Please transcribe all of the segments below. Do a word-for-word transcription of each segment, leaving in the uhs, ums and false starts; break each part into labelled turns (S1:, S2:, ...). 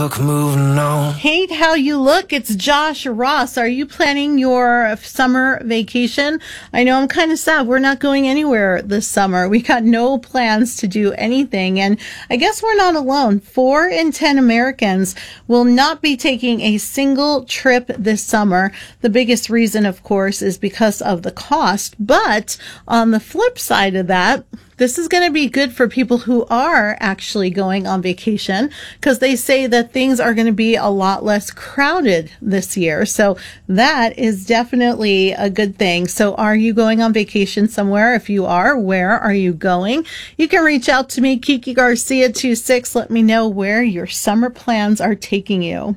S1: look, moving on.
S2: Hate how you look. It's Josh Ross. Are you planning your summer vacation? I know I'm kind of sad. We're not going anywhere this summer. We got no plans to do anything. And I guess we're not alone. Four in ten Americans will not be taking a single trip this summer. The biggest reason, of course, is because of the cost. But on the flip side of that, this is going to be good for people who are actually going on vacation because they say that things are going to be a lot less crowded this year. So that is definitely a good thing. So are you going on vacation somewhere? If you are, where are you going? You can reach out to me, Kiki Garcia twenty-six. Let me know where your summer plans are taking you.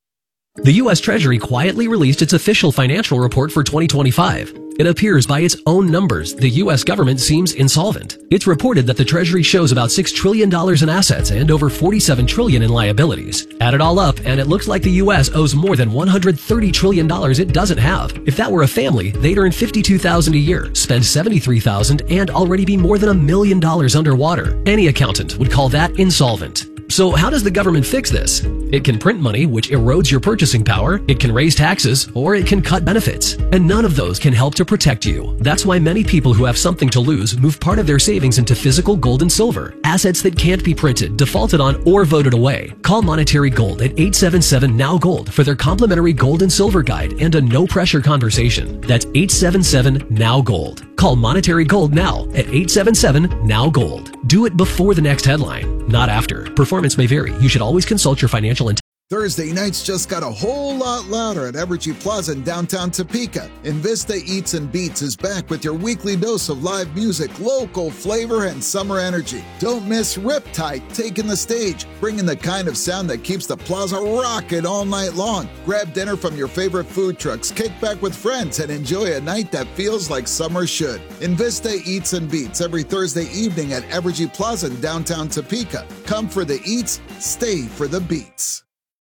S3: The U S Treasury quietly released its official financial report for twenty twenty-five. It appears by its own numbers, the U S government seems insolvent. It's reported that the Treasury shows about six trillion dollars in assets and over forty-seven trillion dollars in liabilities. Add it all up, and it looks like the U S owes more than one hundred thirty trillion dollars it doesn't have. If that were a family, they'd earn fifty-two thousand dollars a year, spend seventy-three thousand dollars, and already be more than a million dollars underwater. Any accountant would call that insolvent. So how does the government fix this? It can print money, which erodes your purchasing power, it can raise taxes, or it can cut benefits. And none of those can help to protect you. That's why many people who have something to lose move part of their savings into physical gold and silver, assets that can't be printed, defaulted on, or voted away. Call Monetary Gold at eight seven seven N O W Gold for their complimentary gold and silver guide and a no-pressure conversation. That's eight seven seven N O W Gold. Call Monetary Gold now at eight seven seven N O W Gold. Do it before the next headline, not after. Performance may vary. You should always consult your financial intelligence.
S4: Thursday nights just got a whole lot louder at Evergy Plaza in downtown Topeka. Invista Eats and Beats is back with your weekly dose of live music, local flavor, and summer energy. Don't miss Riptide taking the stage, bringing the kind of sound that keeps the plaza rocking all night long. Grab dinner from your favorite food trucks, kick back with friends, and enjoy a night that feels like summer should. Invista Eats and Beats every Thursday evening at Evergy Plaza in downtown Topeka. Come for the eats, stay for the beats.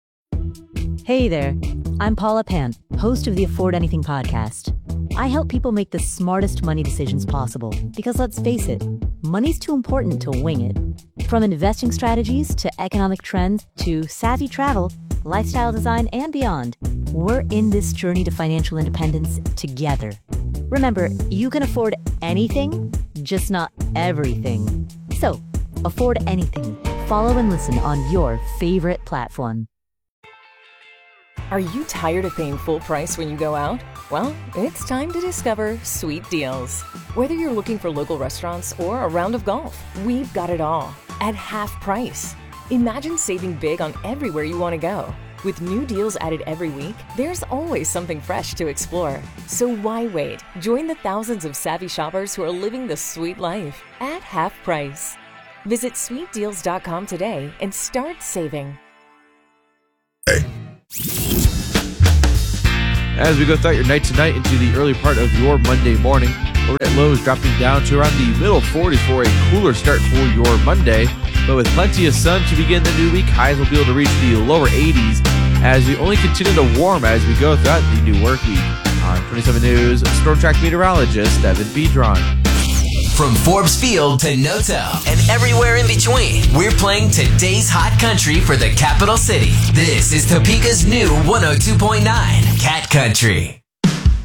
S5: Hey there, I'm Paula Pant, host of the Afford Anything podcast. I help people make the smartest money decisions possible because let's face it, money's too important to wing it. From investing strategies to economic trends to savvy travel, lifestyle design, and beyond, we're in this journey to financial independence together. Remember, you can afford anything, just not everything. So, afford anything. Follow and listen on your favorite platform.
S6: Are you tired of paying full price when you go out? Well, it's time to discover Sweet Deals. Whether you're looking for local restaurants or a round of golf, we've got it all at half price. Imagine saving big on everywhere you want to go. With new deals added every week, there's always something fresh to explore. So why wait? Join the thousands of savvy shoppers who are living the sweet life at half price. Visit sweet deals dot com today and start saving.
S7: As we go throughout your night tonight into the early part of your Monday morning, overnight lows dropping down to around the middle forties for a cooler start for your Monday. But with plenty of sun to begin the new week, highs will be able to reach the lower eighties as we only continue to warm as we go throughout the new work week. On twenty-seven News, Storm Track meteorologist Evan Bedron.
S8: From Forbes Field to Noto and everywhere in between, we're playing today's hot country for the capital city. This is Topeka's new one oh two point nine Cat Country.